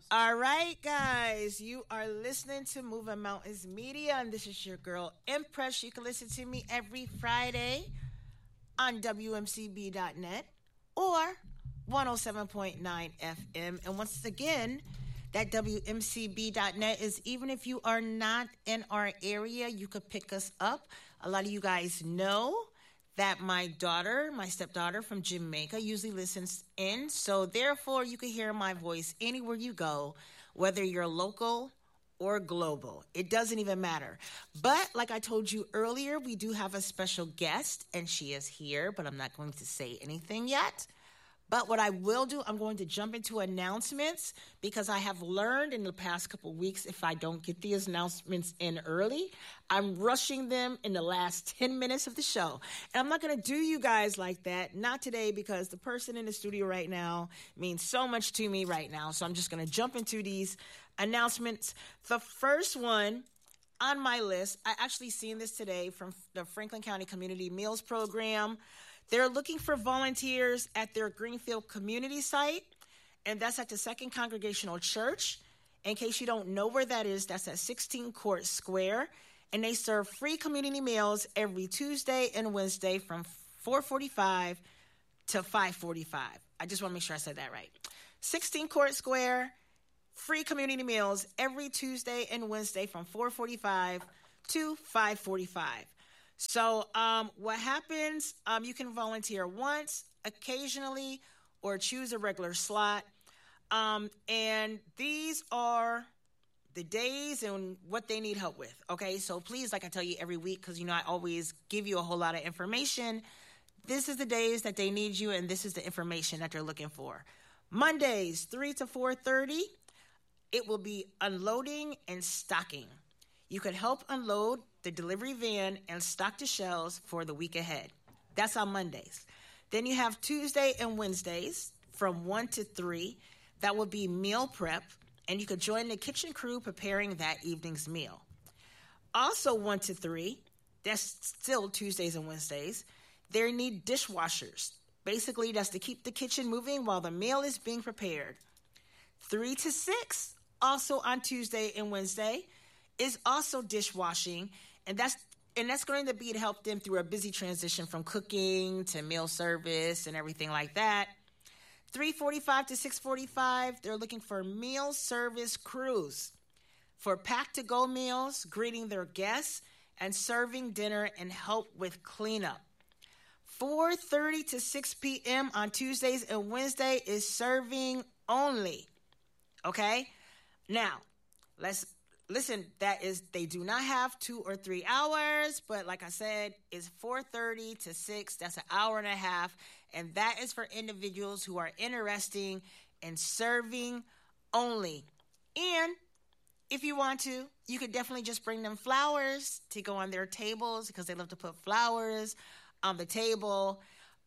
All right, guys, you are listening to Moving Mountains Media, and this is your girl, Empress. You can listen to me every Friday on WMCB.net or 107.9 FM. And once again, that WMCB.net is even if you are not in our area, you could pick us up. A lot of you guys know that my stepdaughter from Jamaica usually listens in. So therefore, you can hear my voice anywhere you go, whether you're local or global. It doesn't even matter. But like I told you earlier, we do have a special guest, and she is here, but I'm not going to say anything yet. But what I will do, I'm going to jump into announcements because I have learned in the past couple of weeks, if I don't get these announcements in early, I'm rushing them in the last 10 minutes of the show. And I'm not going to do you guys like that. Not today, because the person in the studio right now means so much to me right now. So I'm just going to jump into these announcements. The first one on my list, I actually seen this today from the Franklin County Community Meals Program. They're looking for volunteers at their Greenfield community site, and that's at the Second Congregational Church. In case you don't know where that is, that's at 16 Court Square, and they serve free community meals every Tuesday and Wednesday from 4:45 to 5:45. I just want to make sure I said that right. 16 Court Square, free community meals every Tuesday and Wednesday from 4:45 to 5:45. So what happens, you can volunteer once, occasionally, or choose a regular slot. And these are the days and what they need help with. Okay, so please, like I tell you every week, because, I always give you a whole lot of information. This is the days that they need you, and this is the information that they're looking for. Mondays, 3 to 4:30, it will be unloading and stocking. You could help unload the delivery van and stock the shelves for the week ahead. That's on Mondays. Then you have Tuesday and Wednesdays from 1 to 3. That will be meal prep, and you could join the kitchen crew preparing that evening's meal. Also 1 to 3, that's still Tuesdays and Wednesdays, they need dishwashers. Basically, that's to keep the kitchen moving while the meal is being prepared. 3 to 6, also on Tuesday and Wednesday, is also dishwashing, and that's going to be to help them through a busy transition from cooking to meal service and everything like that. 3:45 to 6:45, they're looking for meal service crews for pack-to-go meals, greeting their guests, and serving dinner and help with cleanup. 4:30 to 6 p.m. on Tuesdays and Wednesday is serving only. Okay? Now, listen, they do not have 2 or 3 hours, but like I said, it's 4:30 to 6. That's an hour and a half. And that is for individuals who are interested in serving only. And if you want to, you could definitely just bring them flowers to go on their tables because they love to put flowers on the table.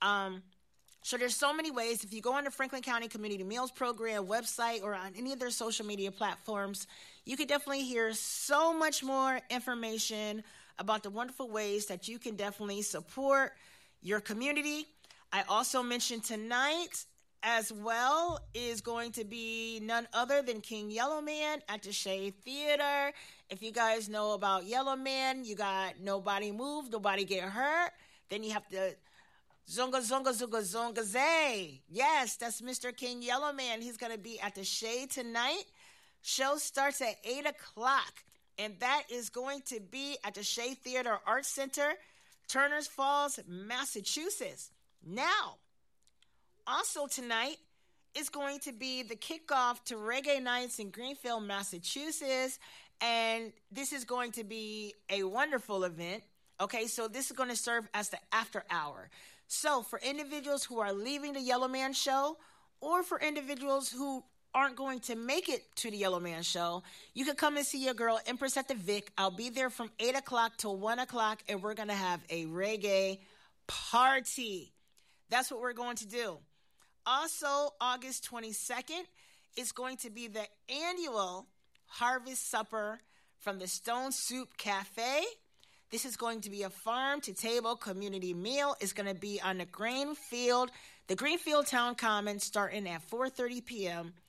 So there's so many ways. If you go on the Franklin County Community Meals Program website or on any of their social media platforms, you can definitely hear so much more information about the wonderful ways that you can definitely support your community. I also mentioned tonight as well is going to be none other than King Yellowman at the Shea Theater. If you guys know about Yellowman, you got Nobody Move, Nobody Get Hurt. Then you have the Zonga, zonga, zonga, zonga, zay. Yes, that's Mr. King Yellowman. He's going to be at the Shade tonight. Show starts at 8 o'clock. And that is going to be at the Shade Theater Arts Center, Turners Falls, Massachusetts. Now, also tonight is going to be the kickoff to Reggae Nights in Greenfield, Massachusetts. And this is going to be a wonderful event. Okay, so this is going to serve as the after hour. So for individuals who are leaving the Yellowman show or for individuals who aren't going to make it to the Yellowman show, you can come and see your girl, Empress at the Vic. I'll be there from 8 o'clock till 1 o'clock, and we're going to have a reggae party. That's what we're going to do. Also, August 22nd is going to be the annual Harvest Supper from the Stone Soup Cafe. This is going to be a farm-to-table community meal. It's going to be on the Greenfield Town Common starting at 4:30 p.m.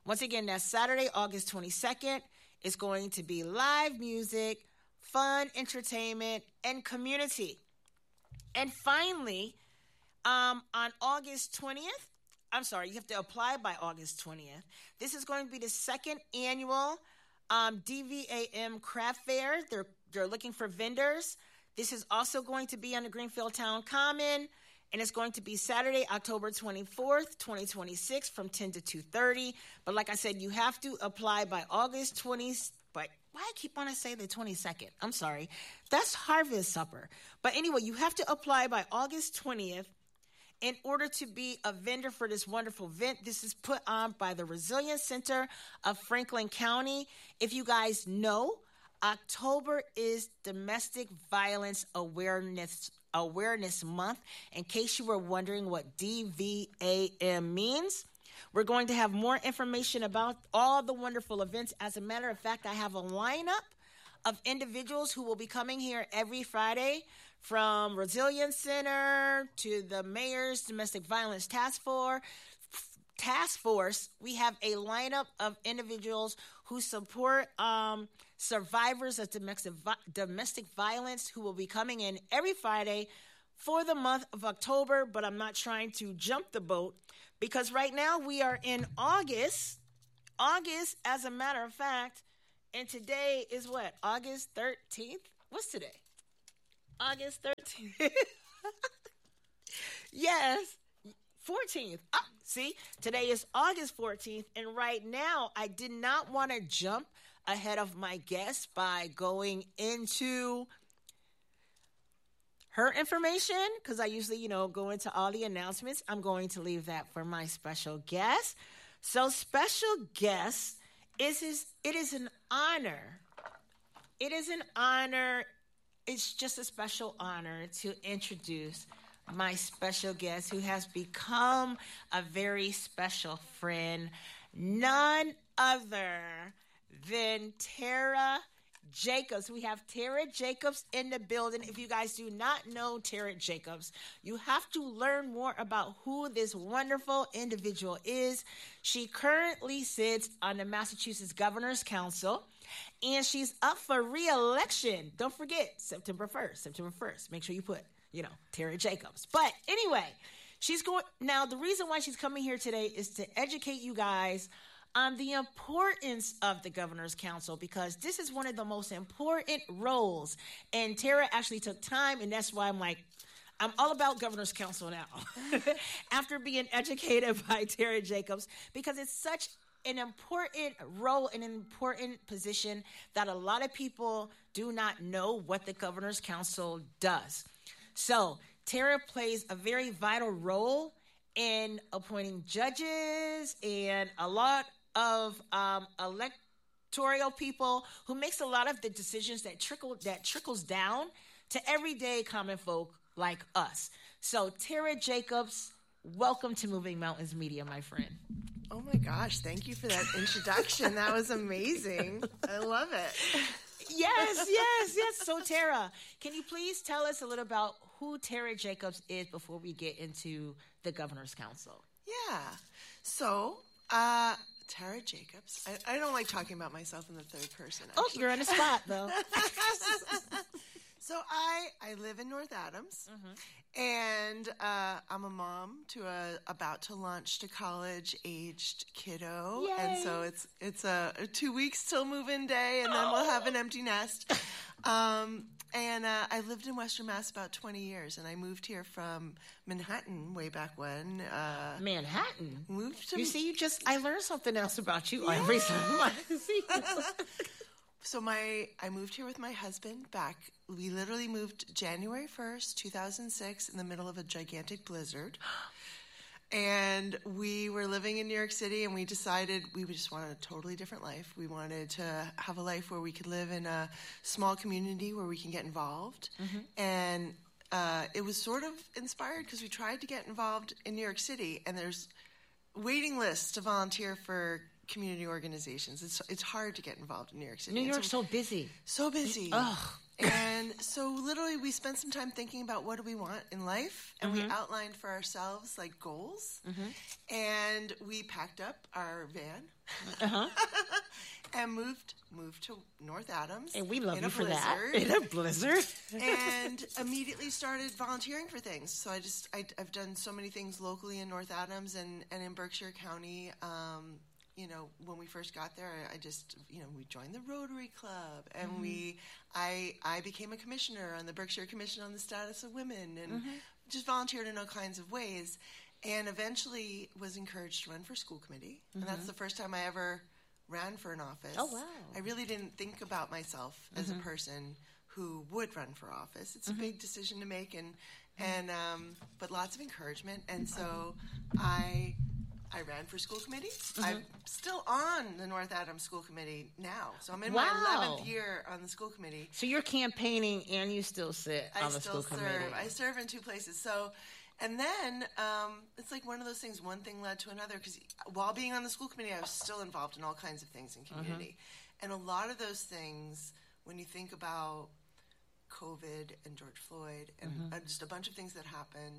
Once again, that's Saturday, August 22nd. It's going to be live music, fun, entertainment, and community. And finally, on August 20th, you have to apply by August 20th. This is going to be the second annual DVAM Craft Fair. They're looking for vendors. This is also going to be on the Greenfield Town Common, and it's going to be Saturday, October 24th, 2026 from 10 to 2:30. But like I said, you have to apply by August 20th. But why I keep wanting to say the 22nd? I'm sorry. That's Harvest Supper. But anyway, you have to apply by August 20th in order to be a vendor for this wonderful event. This is put on by the Resilience Center of Franklin County. If you guys know, October is Domestic Violence Awareness Month. In case you were wondering what DVAM means, we're going to have more information about all the wonderful events. As a matter of fact, I have a lineup of individuals who will be coming here every Friday, from Resilience Center to the Mayor's Domestic Violence Task Force. We have a lineup of individuals who support survivors of domestic violence who will be coming in every Friday for the month of October. But I'm not trying to jump the boat, because right now we are in August. August, as a matter of fact, and today is what? August 13th? What's today? August 13th. Yes, 14th. Oh, see, today is August 14th, and right now I did not want to jump ahead of my guest by going into her information, because I usually, go into all the announcements. I'm going to leave that for my special guest. So, special guest, it is an honor. It is an honor. It's just a special honor to introduce my special guest, who has become a very special friend, none other than Tara Jacobs. We have Tara Jacobs in the building. If you guys do not know Tara Jacobs, you have to learn more about who this wonderful individual is. She currently sits on the Massachusetts Governor's Council, and she's up for re-election. Don't forget, September 1st. Make sure you put, Tara Jacobs. But anyway, now the reason why she's coming here today is to educate you guys on the importance of the Governor's Council, because this is one of the most important roles. And Tara actually took time, and that's why I'm all about Governor's Council now, after being educated by Tara Jacobs, because it's such an important role and an important position that a lot of people do not know what the Governor's Council does. So Tara plays a very vital role in appointing judges and a lot of electoral people, who makes a lot of the decisions that trickles down to everyday common folk like us. So Tara Jacobs, welcome to Moving Mountains Media, my friend. Oh my gosh, thank you for that introduction. That was amazing. I love it. Yes. So Tara, can you please tell us a little about who Tara Jacobs is before we get into the Governor's Council? Yeah. So, Tara Jacobs. I don't like talking about myself in the third person, actually. Oh, you're on the spot, though. So I live in North Adams, and I'm a mom to a about to launch to college aged kiddo. Yay. And so it's a 2 weeks till move-in day, and then we'll have an empty nest. And I lived in Western Mass about 20 years, and I moved here from Manhattan way back when. Manhattan? Moved to... You see, I learned something else about you every time I see you. So I moved here with my husband back. We literally moved January 1st, 2006, in the middle of a gigantic blizzard. And we were living in New York City, and we decided we just wanted a totally different life. We wanted to have a life where we could live in a small community where we can get involved. And it was sort of inspired because we tried to get involved in New York City, and there's waiting lists to volunteer for community organizations. It's hard to get involved in New York City. New York's so busy. So busy. Ugh. And so literally we spent some time thinking about what do we want in life, and we outlined for ourselves like goals, and we packed up our van and moved to North Adams. And we love in you a for blizzard, that. In a blizzard. and immediately started volunteering for things. So I've done so many things locally in North Adams and in Berkshire County. You know, when we first got there, I just, you know, we joined the Rotary Club, and I became a commissioner on the Berkshire Commission on the Status of Women, and just volunteered in all kinds of ways, and eventually was encouraged to run for school committee. And that's the first time I ever ran for an office. Oh, wow. I really didn't think about myself as a person who would run for office. It's a big decision to make, and but lots of encouragement. And so I ran for school committee. I'm still on the North Adams School Committee now. So I'm in my 11th year on the school committee. So you're campaigning and you still sit on the school committee. I serve in two places. So, and then it's like one of those things, one thing led to another, because while being on the school committee, I was still involved in all kinds of things in community. And a lot of those things, when you think about COVID and George Floyd and just a bunch of things that happened,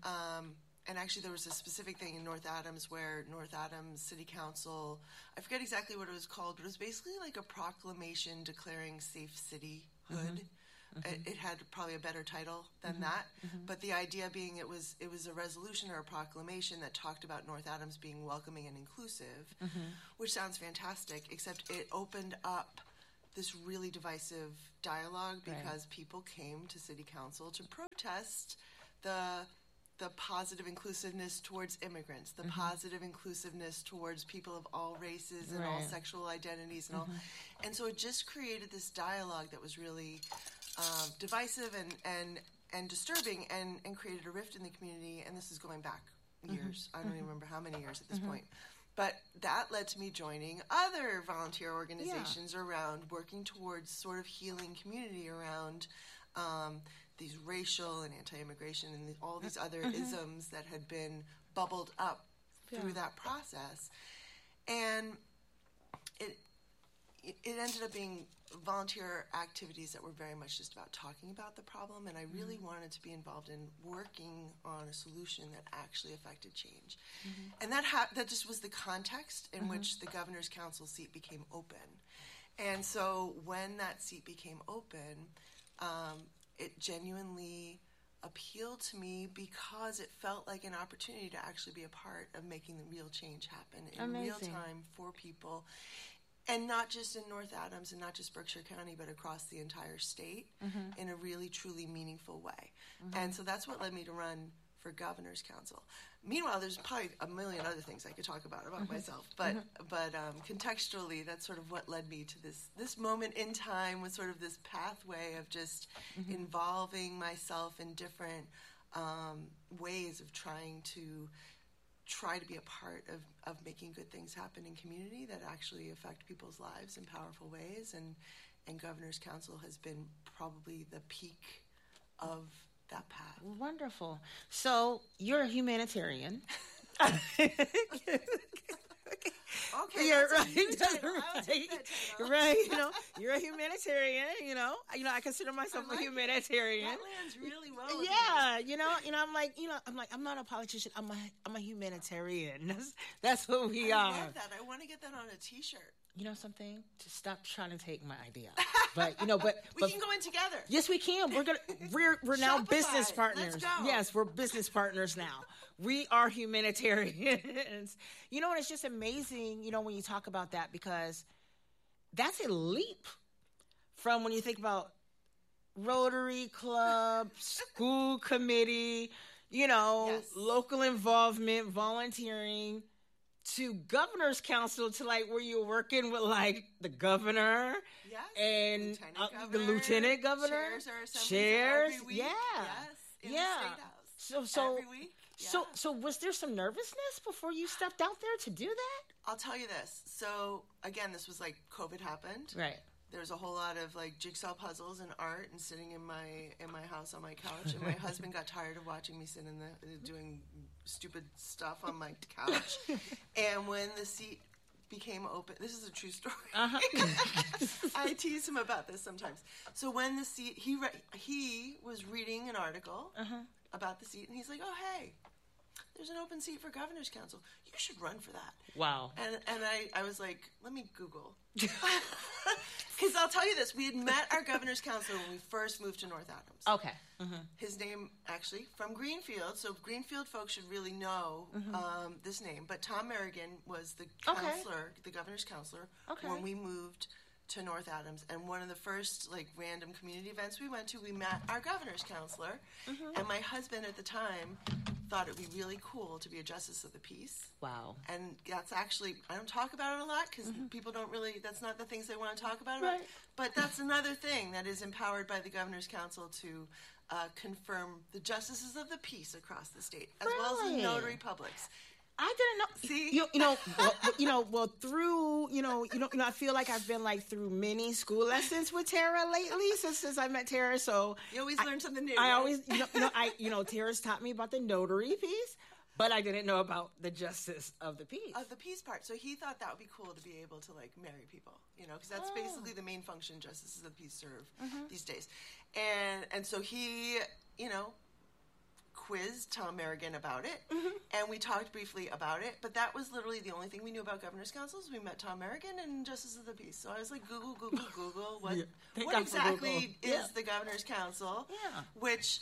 and actually there was a specific thing in North Adams where North Adams City Council, I forget exactly what it was called, but it was basically like a proclamation declaring safe cityhood. It had probably a better title than that, but the idea being it was a resolution or a proclamation that talked about North Adams being welcoming and inclusive, which sounds fantastic, except it opened up this really divisive dialogue because people came to City Council to protest the positive inclusiveness towards immigrants, the positive inclusiveness towards people of all races and all sexual identities and all. And so it just created this dialogue that was really divisive and disturbing and created a rift in the community. And this is going back years. I don't even remember how many years at this point. But that led to me joining other volunteer organizations around working towards sort of healing community around these racial and anti-immigration and all these other isms that had been bubbled up through that process. And it ended up being volunteer activities that were very much just about talking about the problem, and I really wanted to be involved in working on a solution that actually affected change. And that just was the context in which the Governor's Council seat became open. And so when that seat became open, it genuinely appealed to me because it felt like an opportunity to actually be a part of making the real change happen in real time for people. And not just in North Adams and not just Berkshire County, but across the entire state in a really, truly meaningful way. And so that's what led me to run for Governor's Council. Meanwhile, there's probably a million other things I could talk about myself, but contextually, that's sort of what led me to this moment in time, with sort of this pathway of just involving myself in different ways of trying to be a part of making good things happen in community that actually affect people's lives in powerful ways. And Governor's Council has been probably the peak of that path. Wonderful. So you're a humanitarian. Okay, you're that's right. You know, you're a humanitarian. You know, I consider myself a humanitarian. That lands really well. Yeah, you know, I'm not a politician. I'm a humanitarian. That's what we are. I love that. I want to get that on a T-shirt. You know something? To stop trying to take my idea. But we can go in together. Yes, we can. We're now business partners. Let's go. Yes, we're business partners now. We are humanitarians. You know, and it's just amazing, you know, when you talk about that, because that's a leap from when you think about Rotary Club, school committee, you know, local involvement, volunteering, to Governor's Council, to like where you're working with like the governor and the lieutenant governor, chairs, every week. In the State House. So every week. So was there some nervousness before you stepped out there to do that? I'll tell you this. So again, this was like COVID happened. Right. There's a whole lot of like jigsaw puzzles and art and sitting in my house on my couch. And my husband got tired of watching me sit in doing stupid stuff on my couch. And when the seat became open. This is a true story. Uh-huh. I tease him about this sometimes. So when the seat, he was reading an article about the seat, and he's like, "Oh, hey, there's an open seat for governor's council. You should run for that." Wow. And I was like, let me Google. Because I'll tell you this, we had met our governor's counselor when we first moved to North Adams. Okay. Mm-hmm. His name, actually, from Greenfield, so Greenfield folks should really know this name. But Tom Merrigan was the counselor, the governor's counselor, when we moved to North Adams. And one of the first, random community events we went to, we met our governor's counselor. And my husband at the time thought it would be really cool to be a justice of the peace. Wow. And that's actually, I don't talk about it a lot because people don't really, that's not the things they want to talk about. Right. But that's another thing that is empowered by the governor's council to confirm the justices of the peace across the state, as well as the notary publics. I didn't know. See, through, I feel like I've been through many school lessons with Tara lately since I met Tara. So you always learn something new. I always, Tara's taught me about the notary piece, but I didn't know about the justice of the peace. Of the peace part. So he thought that would be cool to be able to marry people, because that's basically the main function justices of the peace serve these days. And so he, quizzed Tom Merrigan about it, and we talked briefly about it, but that was literally the only thing we knew about governor's councils. We met Tom Merrigan and Justice of the Peace. So I was like, Google, what exactly is the governor's council? Yeah. Which,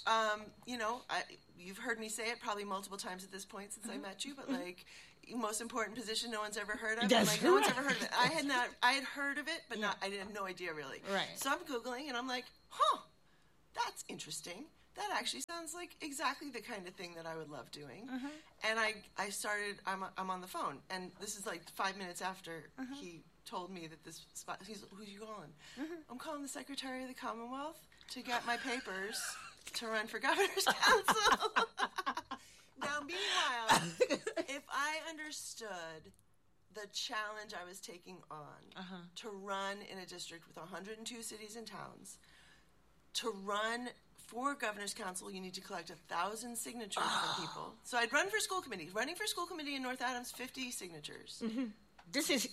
you've heard me say it probably multiple times at this point since I met you, but most important position no one's ever heard of. That's no one's ever heard of it. I had heard of it, but I had no idea really. Right. So I'm Googling and I'm like, that's interesting. That actually sounds like exactly the kind of thing that I would love doing. And I started, I'm on the phone, and this is 5 minutes after he told me that this spot, who you calling? I'm calling the Secretary of the Commonwealth to get my papers to run for governor's council. Now, meanwhile, if I understood the challenge I was taking on to run in a district with 102 cities and towns, to run for governor's council, you need to collect 1,000 signatures from people. So I'd run for school committee. Running for school committee in North Adams, 50 signatures. This is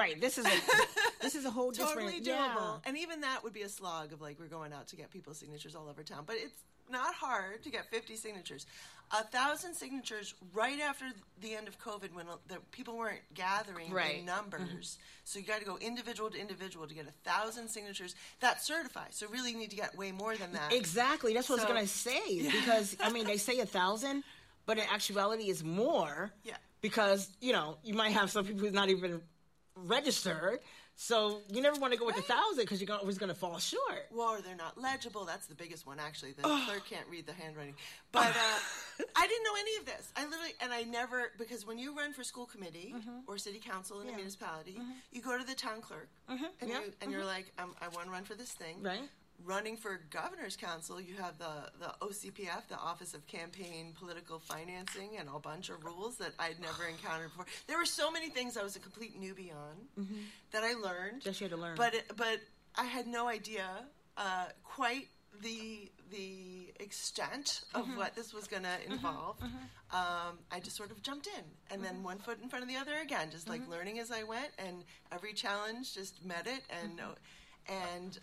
a whole different. Totally doable. And even that would be a slog of we're going out to get people's signatures all over town. But it's not hard to get 50 signatures. 1,000 signatures right after the end of COVID, when the people weren't gathering in numbers. So you got to go individual to individual to get 1,000 signatures that certify. So really you need to get way more than that. Exactly. That's what I was going to say. Because, they say 1,000, but in actuality it's more. Yeah. Because, you might have some people who's not even registered. So you never want to go with 1,000 because you're always going to fall short. Well, or they're not legible. That's the biggest one, actually. The clerk can't read the handwriting. But I didn't know any of this. Because when you run for school committee or city council in a municipality, you go to the town clerk and you're like, I want to run for this thing. Right. Running for governor's council, you have the OCPF, the Office of Campaign Political Financing, and a bunch of rules that I'd never encountered before. There were so many things I was a complete newbie on that I learned. Just you had to learn. But I had no idea quite the extent of what this was going to involve. I just sort of jumped in, and then one foot in front of the other again, just learning as I went, and every challenge just met it, and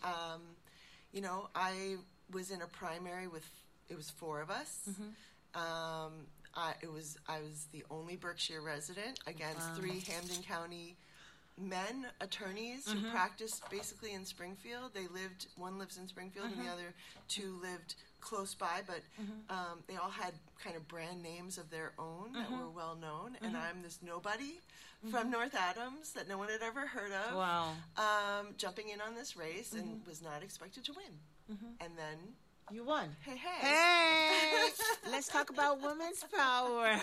I was in a primary it was 4 of us. I was the only Berkshire resident against 3 Hampden County men attorneys who practiced basically in Springfield. One lives in Springfield and the other 2 lived close by, but they all had kind of brand names of their own that were well known, and I'm this nobody from North Adams that no one had ever heard of. Wow. Jumping in on this race and was not expected to win. And then you won. Hey. Let's talk about women's power.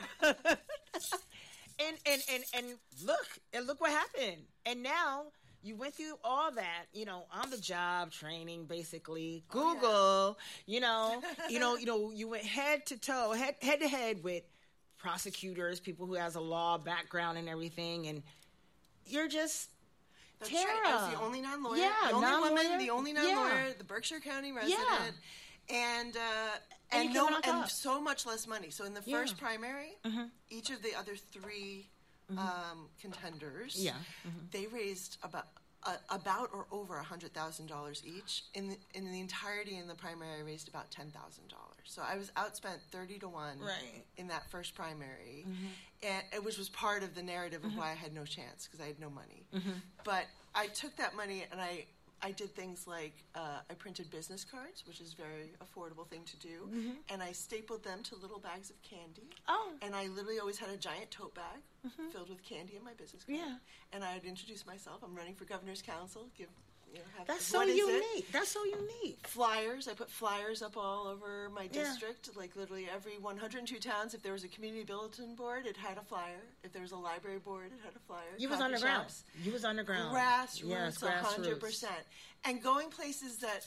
and look what happened. And now you went through all that, on the job training, basically. Google, you went head to head with prosecutors, people who has a law background and everything, and you're just That's Tara. Right. I was the only non-lawyer, the only non-lawyer. woman, the only non-lawyer, the Berkshire County resident, and so much less money. So in the first primary, each of the other 3 contenders. Yeah. They raised about or over $100,000 each. In the entirety in the primary, I raised about $10,000. So I was outspent 30 to 1 in that first primary, and which was part of the narrative of why I had no chance, because I had no money. But I took that money and I did things like I printed business cards, which is a very affordable thing to do, and I stapled them to little bags of candy. Oh. And I literally always had a giant tote bag filled with candy in my business card. Yeah. And I'd introduce myself. I'm running for governor's council. That's so unique. That's so unique. Flyers. I put flyers up all over my district. Like literally every 102 towns, if there was a community bulletin board, it had a flyer. If there was a library board, it had a flyer. You was underground. You was underground. Grassroots, 100%. And going places that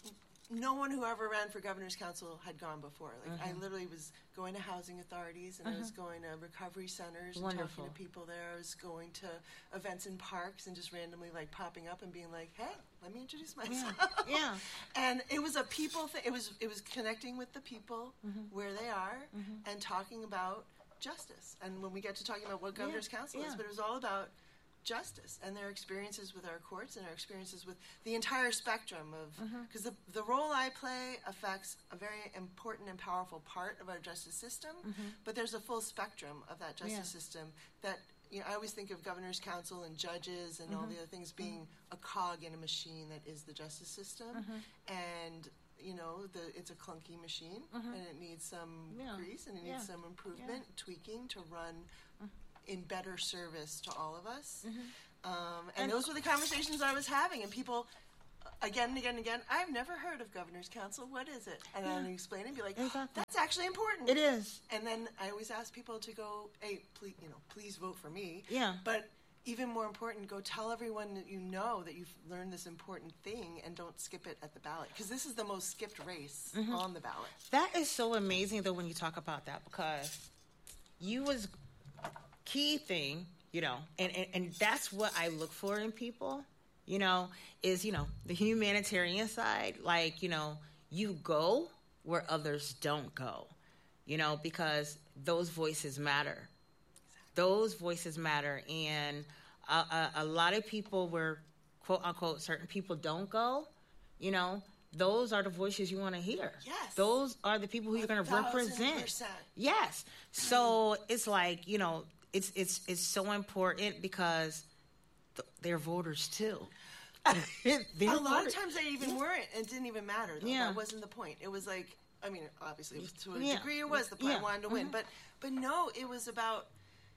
no one who ever ran for governor's council had gone before. Like I literally was going to housing authorities, and I was going to recovery centers and talking to people there. I was going to events in parks and just randomly like popping up and being like, "Hey, let me introduce myself." Yeah. And it was a people thing. It was connecting with the people where they are and talking about justice. And when we get to talking about what governor's council is, but it was all about justice and their experiences with our courts and our experiences with the entire spectrum of, because the role I play affects a very important and powerful part of our justice system, but there's a full spectrum of that justice system that, I always think of governor's council and judges and all the other things being a cog in a machine that is the justice system, and it's a clunky machine, and it needs some grease and it needs some improvement, tweaking to run in better service to all of us. And those were the conversations I was having, and people again and again and again, I've never heard of governor's council, what is it? And then explain it and be like, that's actually important. It is. And then I always ask people to go, hey, please vote for me. Yeah. But even more important, go tell everyone that you know that you've learned this important thing, and don't skip it at the ballot, because this is the most skipped race on the ballot. That is so amazing, though, when you talk about that, because you was key thing, and that's what I look for in people, is, the humanitarian side, like, you go where others don't go, because those voices matter. Those voices matter. And a lot of people where, quote unquote, certain people don't go, those are the voices you want to hear. Yes. Those are the people who you're going to represent. Yes. So it's like, it's so important because they're voters too. A lot of times they even weren't. It didn't even matter, though. That wasn't the point. It was like, obviously to a degree it was. The point wanted to win. But no, it was about,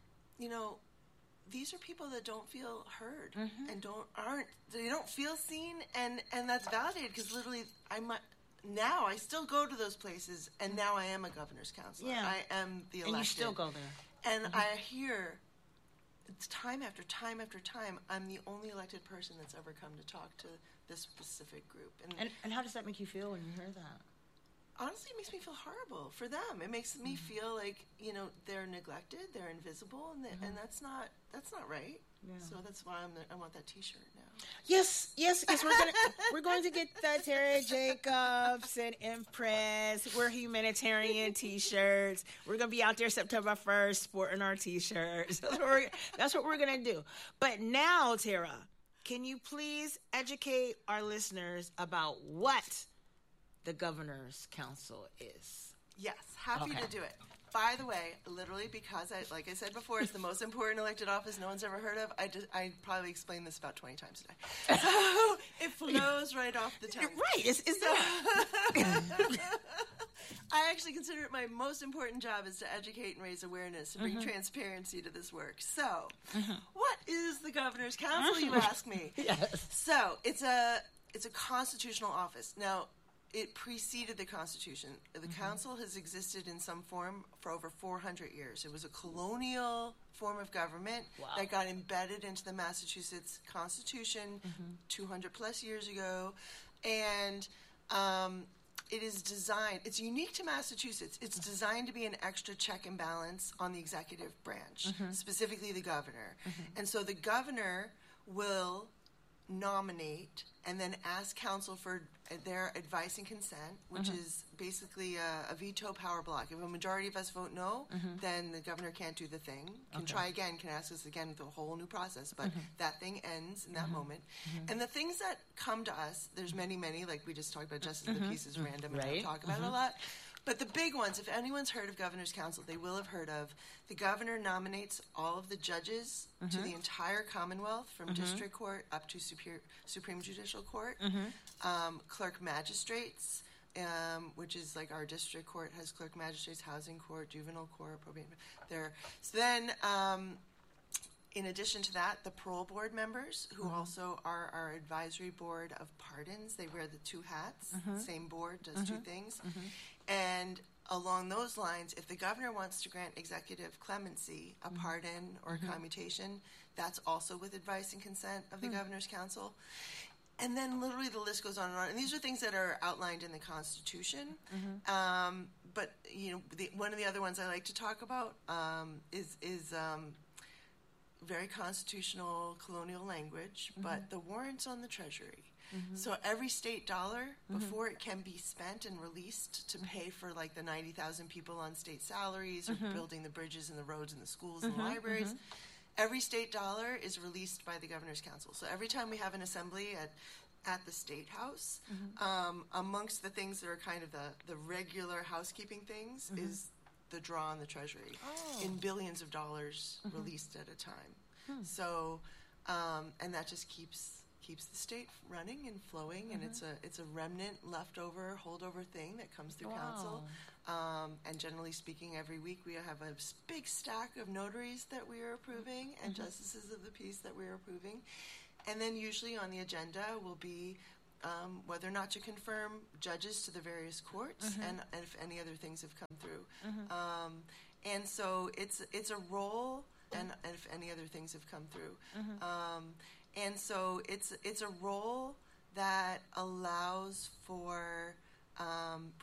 these are people that don't feel heard and they don't feel seen, and that's validated, because literally now I still go to those places, and now I am a governor's counselor. I am the elected. And you still go there. And I hear, it's time after time after time, I'm the only elected person that's ever come to talk to this specific group. And how does that make you feel when you hear that? Honestly, it makes me feel horrible for them. It makes me feel like, they're neglected, they're invisible, and that's not right. Yeah. So that's why I want that T-shirt now. Yes. We're going to get the Tara Jacobs and Empress. We're humanitarian T-shirts. We're going to be out there September 1st sporting our T-shirts. That's what we're going to do. But now, Tara, can you please educate our listeners about what the Governor's Council is? Yes, happy to do it. By the way, literally, because like I said before, it's the most important elected office no one's ever heard of. I probably explained this about 20 times a day. So it flows right off the tongue. Right, is that? I actually consider it my most important job is to educate and raise awareness and bring transparency to this work. So, what is the Governor's Council, you ask me? Yes. So it's a constitutional office. Now, it preceded the Constitution. The council has existed in some form for over 400 years. It was a colonial form of government that got embedded into the Massachusetts Constitution 200 plus years ago. And it is designed, it's unique to Massachusetts. It's designed to be an extra check and balance on the executive branch, specifically the governor. And so the governor will nominate and then ask council for their advice and consent, which is basically a veto power block. If a majority of us vote no, then the governor can't do the thing. Can try again, can ask us again with a whole new process, but that thing ends in that moment. And the things that come to us, there's many, like we just talked about, Justice of the Peace is random and don't talk about it a lot. But the big ones, if anyone's heard of Governor's Council, they will have heard of the governor nominates all of the judges to the entire Commonwealth, from district court up to Supreme Judicial Court, clerk magistrates, which is like our district court has clerk magistrates, housing court, juvenile court, probate. There. So then, in addition to that, the parole board members, who also are our advisory board of pardons, they wear the two hats. Same board does two things. And along those lines, if the governor wants to grant executive clemency, a pardon or a commutation, that's also with advice and consent of the governor's council. And then literally the list goes on and on. And these are things that are outlined in the Constitution. But, you know, one of the other ones I like to talk about is very constitutional colonial language, but the warrants on the Treasury. So every state dollar, before it can be spent and released to pay for like the 90,000 people on state salaries or building the bridges and the roads and the schools and the libraries, every state dollar is released by the Governor's Council. So every time we have an assembly at the State House, amongst the things that are kind of the regular housekeeping things is the draw on the Treasury in billions of dollars released at a time. So, and that just keeps the state running and flowing, and it's a remnant, leftover, holdover thing that comes through council. And generally speaking, every week we have a big stack of notaries that we are approving and justices of the peace that we are approving. And then usually on the agenda will be whether or not to confirm judges to the various courts and if any other things have come through. And so it's a role, and if any other things have come through. And so it's a role that allows for